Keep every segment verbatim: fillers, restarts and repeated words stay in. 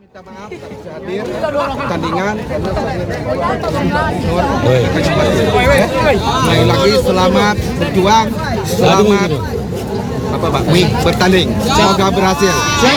Minta maaf tak bisa hadir pertandingan karena saya lagi selamat berjuang, selamat apa Pak bertanding, semoga berhasil.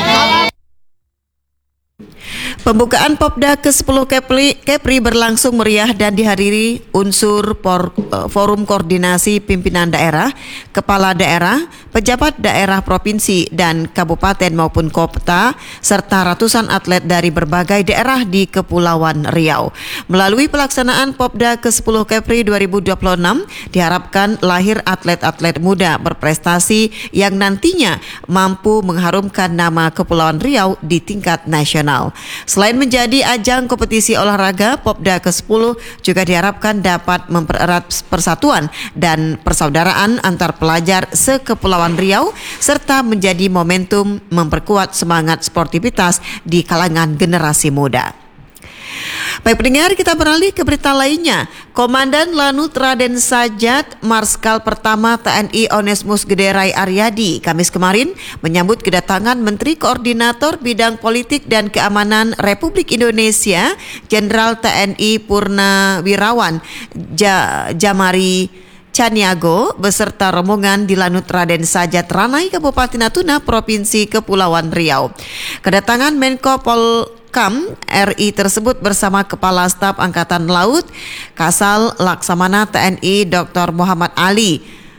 Pembukaan Popda ke sepuluh Kepri, Kepri berlangsung meriah dan dihadiri unsur por, Forum Koordinasi Pimpinan Daerah, Kepala Daerah, pejabat daerah provinsi dan kabupaten maupun kota, serta ratusan atlet dari berbagai daerah di Kepulauan Riau. Melalui pelaksanaan Popda ke sepuluh Kepri dua ribu dua puluh enam, diharapkan lahir atlet-atlet muda berprestasi yang nantinya mampu mengharumkan nama Kepulauan Riau di tingkat nasional. Selain menjadi ajang kompetisi olahraga, Popda ke sepuluh juga diharapkan dapat mempererat persatuan dan persaudaraan antar pelajar se-Kepulauan Riau serta menjadi momentum memperkuat semangat sportivitas di kalangan generasi muda. Baik pendengar, kita beralih ke berita lainnya. Komandan Lanut Raden Sajat Marskal Pertama T N I Onesmus Gederai Aryadi Kamis kemarin menyambut kedatangan Menteri Koordinator Bidang Politik dan Keamanan Republik Indonesia Jenderal T N I Purnawirawan ja, Jamari Caniago beserta rombongan di Lanut Raden Sajat Ranai Kabupaten Natuna Provinsi Kepulauan Riau. Kedatangan Menko Polkam R I tersebut bersama Kepala Staf Angkatan Laut Kasal Laksamana T N I Doktor Muhammad Ali,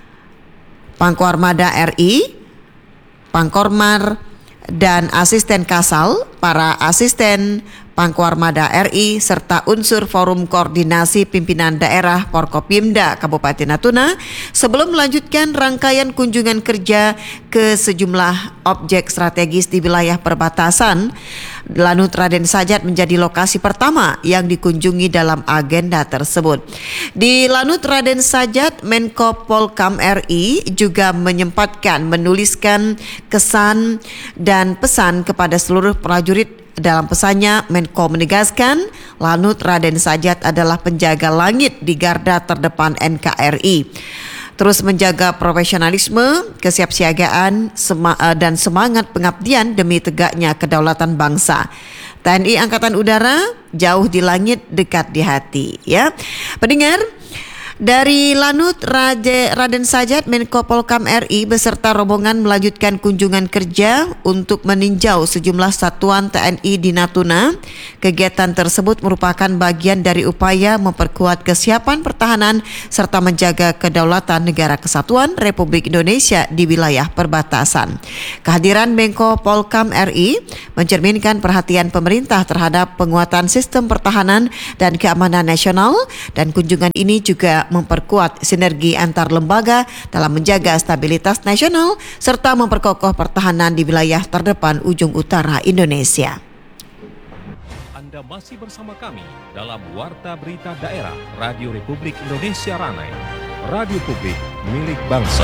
Pangkormada R I, Pangkormar dan asisten Kasal, para asisten Pangkormada R I serta unsur Forum Koordinasi Pimpinan Daerah Porkopimda Kabupaten Natuna sebelum melanjutkan rangkaian kunjungan kerja ke sejumlah objek strategis di wilayah perbatasan. Lanut Raden Sajat menjadi lokasi pertama yang dikunjungi dalam agenda tersebut. Di Lanut Raden Sajat, Menko Polkam R I juga menyempatkan menuliskan kesan dan pesan kepada seluruh prajurit. Dalam pesannya, Menko menegaskan Lanut Raden Sajat adalah penjaga langit di garda terdepan N K R I. Terus menjaga profesionalisme, kesiapsiagaan sema- dan semangat pengabdian demi tegaknya kedaulatan bangsa. T N I Angkatan Udara jauh di langit, dekat di hati. Ya, pendengar. Dari Lanut Raden Sajat, Menko Polkam R I beserta rombongan melanjutkan kunjungan kerja untuk meninjau sejumlah satuan T N I di Natuna. Kegiatan tersebut merupakan bagian dari upaya memperkuat kesiapan pertahanan serta menjaga kedaulatan Negara Kesatuan Republik Indonesia di wilayah perbatasan. Kehadiran Menko Polkam R I mencerminkan perhatian pemerintah terhadap penguatan sistem pertahanan dan keamanan nasional, dan kunjungan ini juga memperkuat sinergi antar lembaga dalam menjaga stabilitas nasional serta memperkokoh pertahanan di wilayah terdepan ujung utara Indonesia. Anda masih bersama kami dalam Warta Berita Daerah Radio Republik Indonesia Ranai, radio publik milik bangsa.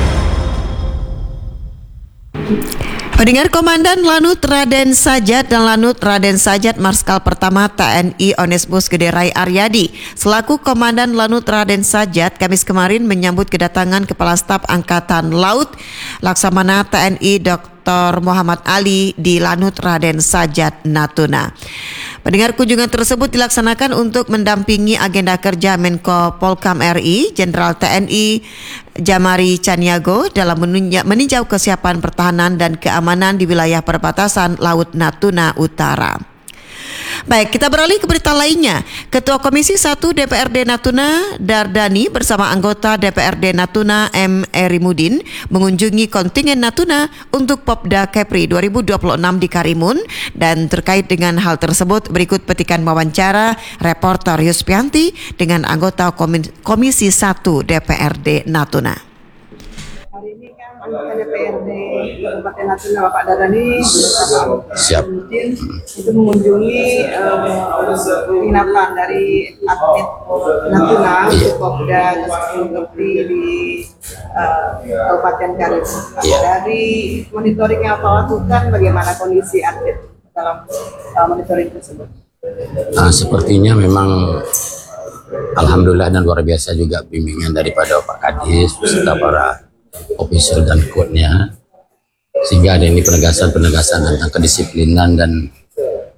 Pendengar, Komandan Lanut Raden Sajat dan Lanut Raden Sajat Marskal Pertama T N I Onesmus Gederai Aryadi selaku Komandan Lanut Raden Sajat Kamis kemarin menyambut kedatangan Kepala Staf Angkatan Laut Laksamana T N I Doktor Muhammad Ali di Lanut Raden Sajat Natuna. Pendengar, kunjungan tersebut dilaksanakan untuk mendampingi agenda kerja Menko Polkam R I Jenderal T N I Jamari Caniago dalam meninjau kesiapan pertahanan dan keamanan di wilayah perbatasan Laut Natuna Utara. Baik, kita beralih ke berita lainnya. Ketua Komisi satu D P R D Natuna Dardani bersama anggota D P R D Natuna M. Erimudin mengunjungi kontingen Natuna untuk Popda Kepri dua ribu dua puluh enam di Karimun, dan terkait dengan hal tersebut berikut petikan wawancara reporter Yuspianti dengan anggota Komisi satu D P R D Natuna. Hari ini kan anggota D P R D Kabupaten Natuna Bapak Dardani siap itu mengunjungi uh, penginapan dari atlet Natuna untuk Popda ke sepuluh Kepri di uh, Kabupaten Karimun. Ya. Dari monitoring yang Bapak lakukan, bagaimana kondisi atlet dalam uh, monitoring tersebut? Nah, sepertinya memang alhamdulillah dan luar biasa juga bimbingan daripada Pak Kadis beserta para official dan code-nya, sehingga ada ini penegasan-penegasan tentang kedisiplinan dan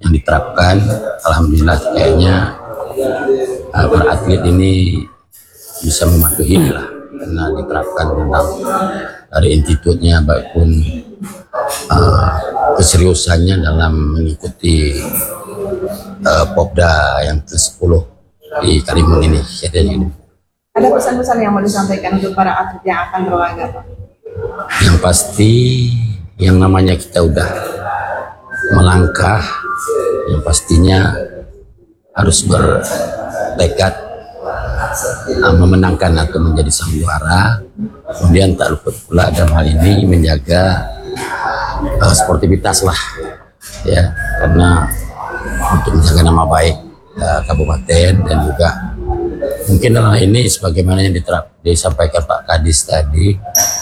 yang diterapkan, alhamdulillah kayaknya uh, para atlet ini bisa mematuhi lah, karena diterapkan tentang dari institutnya maupun uh, keseriusannya dalam mengikuti uh, Popda yang ke sepuluh di Karimun ini. Jadi, ada pesan-pesan yang mau disampaikan untuk para atlet yang akan berlaga, Pak? yang pasti yang namanya kita udah melangkah, yang pastinya harus bertekad uh, memenangkan atau menjadi sang juara. Kemudian tak lupa pula dalam hal ini menjaga uh, sportivitas lah, ya, karena untuk menjaga nama baik uh, kabupaten, dan juga mungkin dalam hal ini sebagaimana yang diterap, disampaikan Pak Kadis tadi,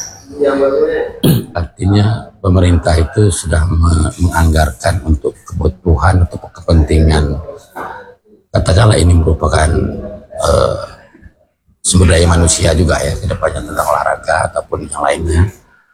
artinya pemerintah itu sudah menganggarkan untuk kebutuhan atau kepentingan, katakanlah ini merupakan uh, sumber daya manusia juga ya ke depannya tentang olahraga ataupun yang lainnya.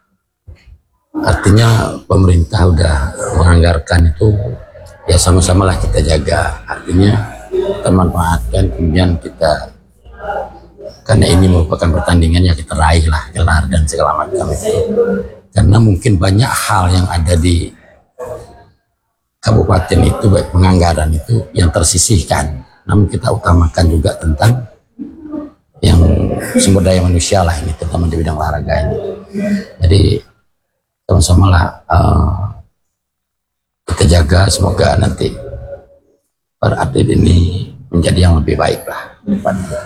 Artinya pemerintah udah menganggarkan itu, ya sama-samalah kita jaga, artinya kita manfaatkan, kemudian kita, karena ini merupakan pertandingan yang kita raih lah gelar dan segala macam itu. Karena mungkin banyak hal yang ada di kabupaten itu, baik penganggaran itu yang tersisihkan, namun kita utamakan juga tentang yang sumber daya manusia lah, ini terutama di bidang olahraga ini. Jadi sama-sama lah uh, kita jaga, semoga nanti para atlet ini menjadi yang lebih baik lah.